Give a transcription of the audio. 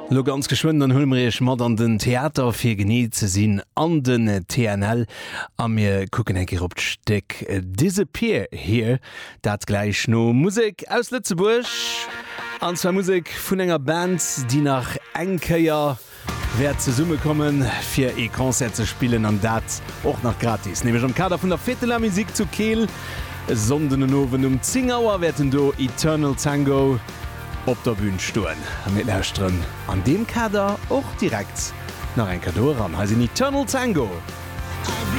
Lo ganz geschwind an Hulmreech mat an den Theater fir geneet ze sinn an den TNL a mir kucken enker op d'Steck Disappear hier, dat gleich no Musik aus Lützeburg, an zwar Musik vun enger Band, die nach Engkeier wer ze Summe kommen fir e Konzert ze spielen an dat och nach gratis. Nämlich am Kader vun der Fetteler Musik zu Kehl, sondenen Owen um 10 Uhr werden do Eternal Tango op der Bühne stehen. Mit Erstren an dem Kader auch direkt nach ein Kador ran. Also Eternal Tango.